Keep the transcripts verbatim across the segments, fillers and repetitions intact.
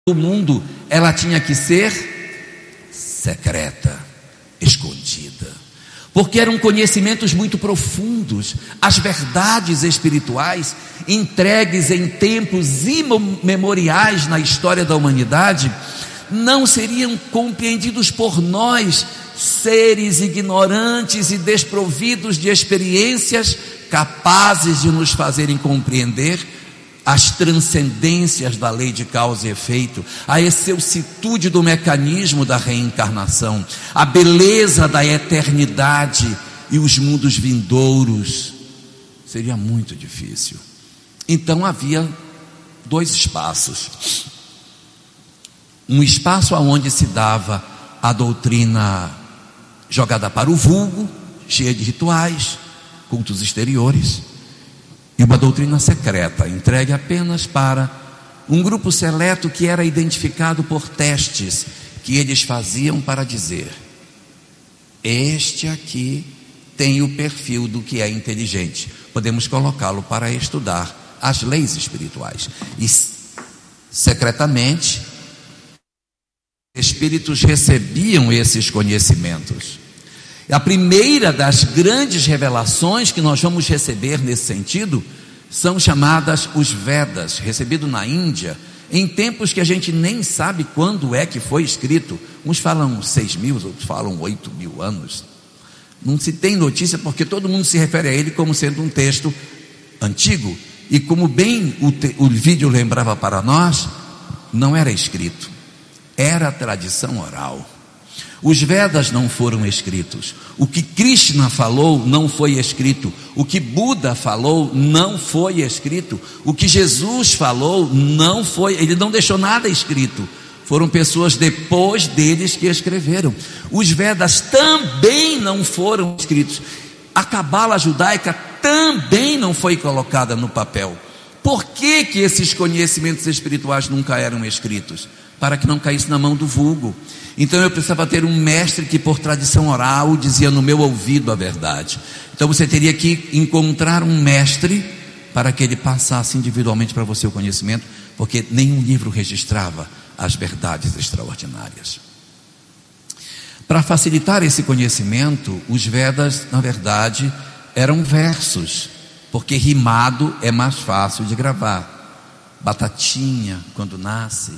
do mundo, ela tinha que ser secreta, escondida, porque eram conhecimentos muito profundos. As verdades espirituais entregues em tempos imemoriais na história da humanidade não seriam compreendidos por nós, seres ignorantes e desprovidos de experiências capazes de nos fazerem compreender as transcendências da lei de causa e efeito, a excelsitude do mecanismo da reencarnação, a beleza da eternidade e os mundos vindouros. Seria muito difícil. Então havia dois espaços. Um espaço onde se dava a doutrina jogada para o vulgo, cheia de rituais, cultos exteriores, e uma doutrina secreta, entregue apenas para um grupo seleto que era identificado por testes que eles faziam para dizer: este aqui tem o perfil do que é inteligente, podemos colocá-lo para estudar as leis espirituais. E secretamente, espíritos recebiam esses conhecimentos. A primeira das grandes revelações que nós vamos receber nesse sentido são chamadas os Vedas, recebido na Índia, em tempos que a gente nem sabe quando é que foi escrito. Uns falam seis mil, outros falam oito mil anos. Não se tem notícia, porque todo mundo se refere a ele como sendo um texto antigo. E como bem o, te, o vídeo lembrava para nós, não era escrito, era tradição oral. Os Vedas não foram escritos. O que Krishna falou não foi escrito. O que Buda falou não foi escrito. O que Jesus falou não foi, ele não deixou nada escrito. Foram pessoas depois deles que escreveram. Os Vedas também não foram escritos. A Cabala judaica também não foi colocada no papel. Por que que esses conhecimentos espirituais nunca eram escritos? Para que não caísse na mão do vulgo. Então eu precisava ter um mestre que por tradição oral dizia no meu ouvido a verdade. Então você teria que encontrar um mestre para que ele passasse individualmente para você o conhecimento, porque nenhum livro registrava as verdades extraordinárias. Para facilitar esse conhecimento, os Vedas, na verdade, eram versos, porque rimado é mais fácil de gravar. Batatinha, quando nasce.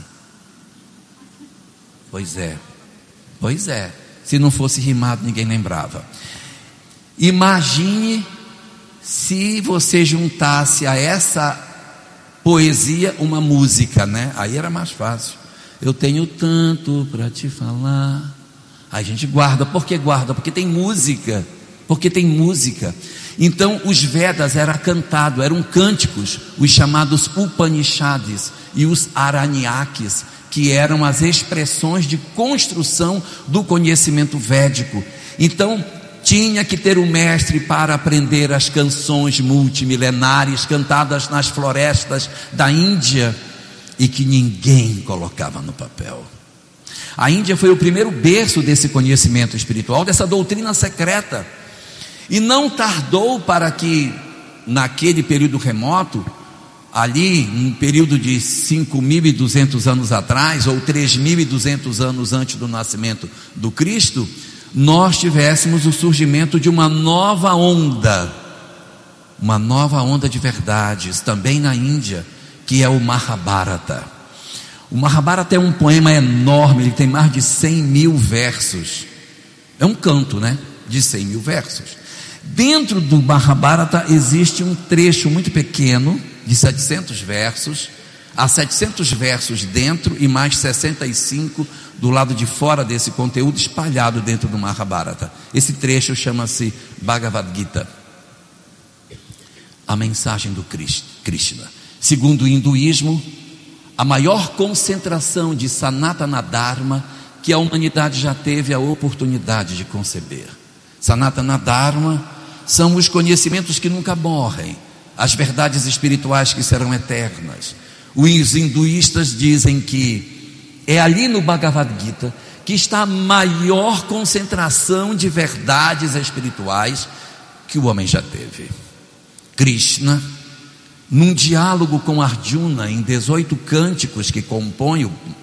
Pois é, pois é. Se não fosse rimado, ninguém lembrava. Imagine se você juntasse a essa poesia uma música, né? Aí era mais fácil. Eu tenho tanto para te falar. Aí a gente guarda. Por que guarda? Porque tem música. Porque tem música. Então os Vedas eram cantados, eram cânticos, os chamados Upanishads e os Aranyakes, que eram as expressões de construção do conhecimento védico. Então tinha que ter um mestre para aprender as canções multimilenares cantadas nas florestas da Índia e que ninguém colocava no papel. A Índia foi o primeiro berço desse conhecimento espiritual, dessa doutrina secreta, e não tardou para que naquele período remoto, ali, um período de cinco mil e duzentos anos atrás, ou três mil e duzentos anos antes do nascimento do Cristo, nós tivéssemos o surgimento de uma nova onda, uma nova onda de verdades, também na Índia, que é o Mahabharata. O Mahabharata é um poema enorme, ele tem mais de cem mil versos. É um canto, né? De cem mil versos. Dentro do Mahabharata existe um trecho muito pequeno, de setecentos versos, há setecentos versos dentro e mais sessenta e cinco do lado de fora desse conteúdo espalhado dentro do Mahabharata. Esse trecho chama-se Bhagavad Gita, a mensagem do Krishna. Segundo o hinduísmo, a maior concentração de Sanatana Dharma que a humanidade já teve a oportunidade de conceber. Sanatana Dharma são os conhecimentos que nunca morrem, as verdades espirituais que serão eternas. Os hinduístas dizem que é ali no Bhagavad Gita que está a maior concentração de verdades espirituais que o homem já teve. Krishna num diálogo com Arjuna, em dezoito cânticos que compõem o